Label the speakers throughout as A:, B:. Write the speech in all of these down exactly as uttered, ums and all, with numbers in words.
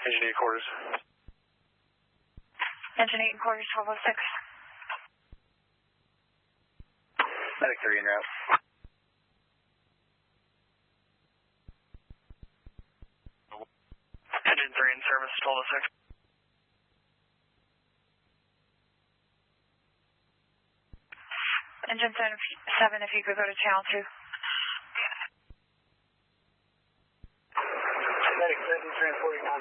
A: Engine eight quarters.
B: Engine eight and quarters, twelve oh six.
A: Medic three en route.
C: Engine three in service, twelve oh six.
B: Engine seven, if you could go to channel two.
A: Medic seven transporting on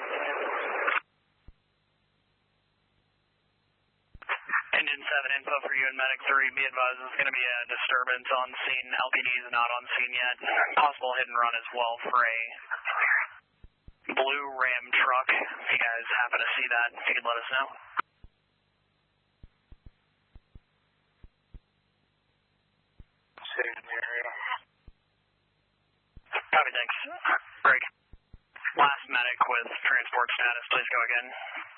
C: Engine seven, info for you and Medic three. Be advised there's going to be a disturbance on scene. L P D is not on scene yet. Possible hit and run as well for a blue Ram truck. If you guys happen to see that, if you could let us know.
A: Sitting in the area.
C: Copy, thanks. Greg. Last medic with transport status, please go again.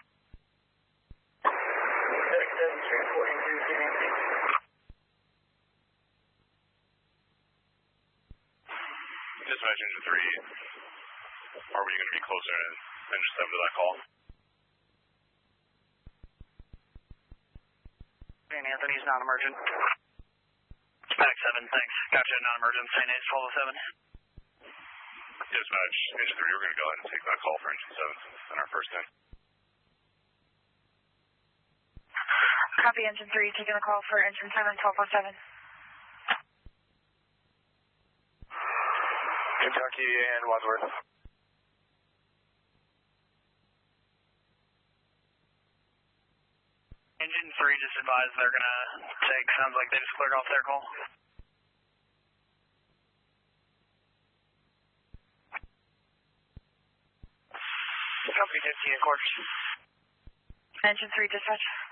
A: Medic seven transporting to C N C.
D: Dispatch engine three, are we going to be closer to engine seven to that call?
C: Saint Anthony's non-emergent. Medic seven, thanks. Gotcha, non-emergent. Saint A's twelve oh seven.
D: Dispatch engine three, we're going to go ahead and take that call for engine seven in our first in.
B: Copy, engine three, taking the call for engine seven, twelve oh seven.
A: Kentucky and Wadsworth.
C: Engine three just advised they're going to take, sounds like they just cleared off their call. Copy, fifteen and quarters.
B: Engine three, dispatch.